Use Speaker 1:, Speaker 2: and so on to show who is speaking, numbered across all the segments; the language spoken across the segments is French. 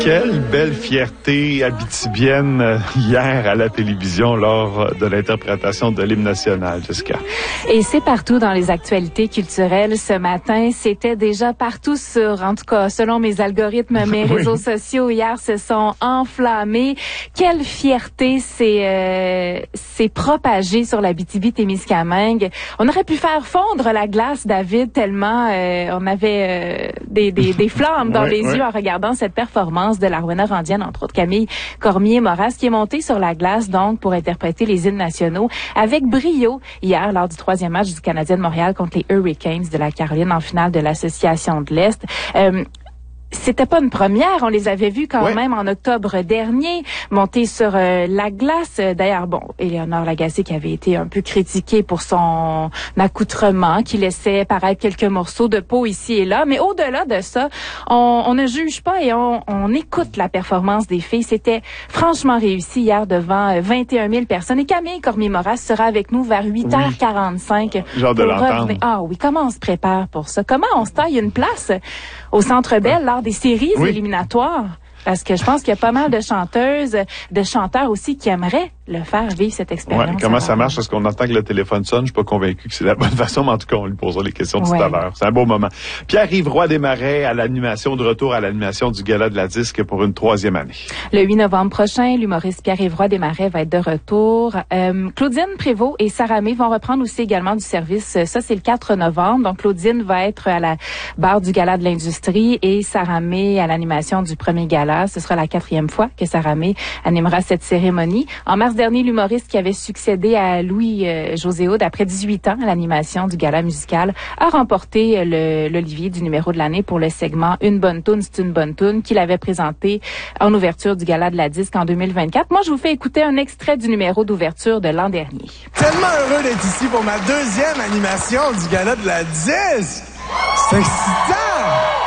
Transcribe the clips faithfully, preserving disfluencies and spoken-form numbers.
Speaker 1: Quelle belle fierté abitibienne hier à la télévision lors de l'interprétation de l'hymne national, Jessica.
Speaker 2: Et c'est partout dans les actualités culturelles ce matin. C'était déjà partout sur, en tout cas, selon mes algorithmes, mes oui. réseaux sociaux hier se sont enflammés. Quelle fierté c'est euh, c'est propagé sur l'Abitibi-Témiscamingue. On aurait pu faire fondre la glace, David, tellement euh, on avait euh, des, des, des flammes dans oui, les oui. yeux en regardant cette performance de la Rouena-Randienne, entre autres Camille Cormier-Moras, qui est montée sur la glace donc pour interpréter les hymnes nationaux avec brio hier lors du troisième match du Canadien de Montréal contre les Hurricanes de la Caroline en finale de l'Association de l'Est. Euh, C'était pas une première, on les avait vus quand ouais. même en octobre dernier, monter sur euh, la glace. D'ailleurs, bon, Éléonore Lagacé qui avait été un peu critiquée pour son accoutrement, qui laissait paraître quelques morceaux de peau ici et là. Mais au-delà de ça, on, on ne juge pas et on, on écoute la performance des filles. C'était franchement réussi hier devant vingt et un mille personnes. Et Camille Cormier-Moras sera avec nous vers huit heures quarante-cinq.
Speaker 1: Oui. Genre de l'entendre.
Speaker 2: Ah oui, comment on se prépare pour ça? Comment on se taille une place au Centre Bell lors des séries oui. éliminatoires? Parce que je pense qu'il y a pas mal de chanteuses, de chanteurs aussi qui aimeraient le faire vivre cette expérience.
Speaker 1: Ouais, comment ça marche? Est-ce qu'on entend que le téléphone sonne? Je suis pas convaincu que c'est la bonne façon, mais en tout cas, on lui posera les questions ouais. tout à l'heure. C'est un beau moment. Pierre-Yves Roy Desmarais à l'animation, de retour à l'animation du Gala de la Disque pour une troisième année.
Speaker 2: Le huit novembre prochain, l'humoriste Pierre-Yves Roy Desmarais va être de retour. Euh, Claudine Prévost et Sarah May vont reprendre aussi également du service. Ça, c'est le quatre novembre. Donc, Claudine va être à la barre du Gala de l'Industrie et Sarah May à l'animation du premier gala. Ce sera la quatrième fois que Sarah May animera cette cérémonie. En mars dernier, l'humoriste qui avait succédé à Louis-José Hood après dix-huit ans à l'animation du gala musical a remporté le, l'Olivier du numéro de l'année pour le segment Une bonne toune, c'est une bonne toune qu'il avait présenté en ouverture du Gala de la Disque en deux mille vingt-quatre. Moi, je vous fais écouter un extrait du numéro d'ouverture de l'an dernier.
Speaker 3: Tellement heureux d'être ici pour ma deuxième animation du Gala de la Disque. C'est excitant!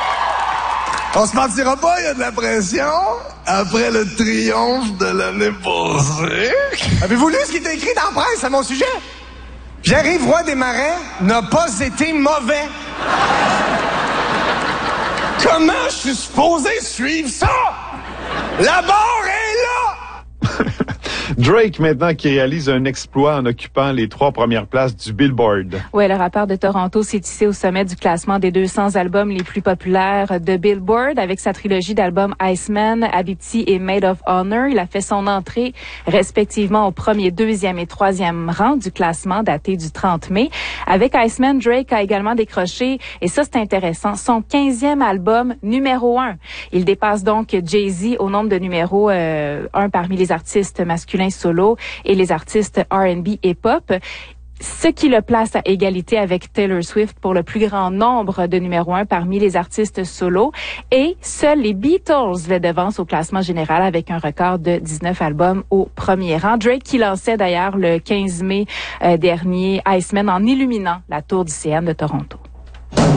Speaker 3: On se mentira pas, il y a de la pression. Après le triomphe de l'année passée. Avez-vous lu ce qui est écrit dans la presse à mon sujet? Pierre-Yves Roy Desmarais n'a pas été mauvais. Comment je suis supposé suivre ça? La barre est là!
Speaker 1: Drake, maintenant, qui réalise un exploit en occupant les trois premières places du Billboard.
Speaker 2: Oui, le rappeur de Toronto s'est hissé au sommet du classement des deux cents albums les plus populaires de Billboard avec sa trilogie d'albums Iceman, Habiti et Maid of Honor. Il a fait son entrée respectivement au premier, deuxième et troisième rang du classement daté du trente mai. Avec Iceman, Drake a également décroché, et ça c'est intéressant, son quinzième album numéro un. Il dépasse donc Jay-Z au nombre de numéros euh, un parmi les artistes masculins solo et les artistes R and B et pop, ce qui le place à égalité avec Taylor Swift pour le plus grand nombre de numéro un parmi les artistes solo, et seuls les Beatles le devancent au classement général avec un record de dix-neuf albums au premier rang. Drake qui lançait d'ailleurs le quinze mai euh, dernier Iceman en illuminant la tour du C N de Toronto.